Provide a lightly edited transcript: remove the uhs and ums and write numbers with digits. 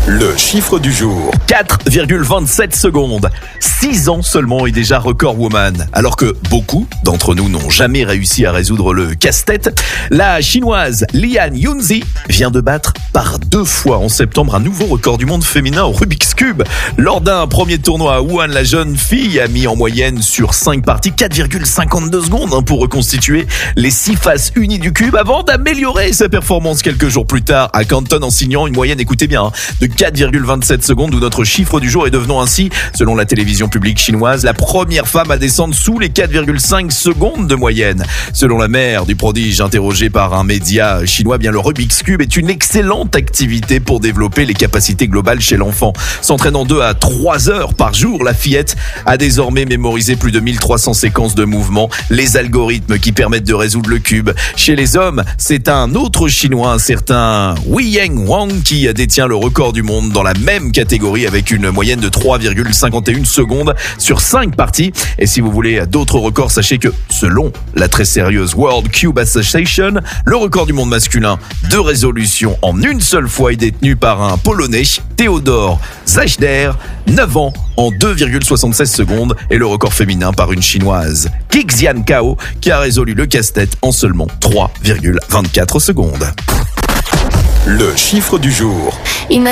Le chiffre du jour, 4,27 secondes. 6 ans seulement et déjà record woman. Alors que beaucoup d'entre nous n'ont jamais réussi à résoudre le casse-tête, la chinoise Lian Yunzi vient de battre par 2 fois en septembre un nouveau record du monde féminin au Rubik's Cube. Lors d'un premier tournoi à Wuhan, la jeune fille a mis en moyenne sur 5 parties 4,52 secondes pour reconstituer les 6 faces unies du cube avant d'améliorer sa performance quelques jours plus tard à Canton en signant une moyenne, écoutez bien, de 4,27 secondes, où notre chiffre du jour est devenant ainsi, selon la télévision publique chinoise, la première femme à descendre sous les 4,5 secondes de moyenne. Selon la mère du prodige interrogée par un média chinois, bien le Rubik's Cube est une excellente activité pour développer les capacités globales chez l'enfant. S'entraînant 2 à 3 heures par jour, la fillette a désormais mémorisé plus de 1300 séquences de mouvements, les algorithmes qui permettent de résoudre le cube. Chez les hommes, c'est un autre chinois, un certain Weiyang Wang, qui détient le record du monde dans la même catégorie avec une moyenne de 3,51 secondes sur 5 parties. Et si vous voulez d'autres records, sachez que selon la très sérieuse World Cube Association, le record du monde masculin de résolution en une seule fois est détenu par un Polonais, Theodor Zajder, 9 ans en 2,76 secondes, et le record féminin par une chinoise, Kixian Cao, qui a résolu le casse-tête en seulement 3,24 secondes. Le chiffre du jour.